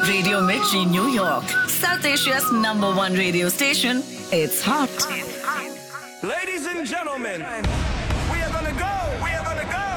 Radio Mirchi, New York, South Asia's #1 radio station. It's hot. Ladies and gentlemen, we are gonna go.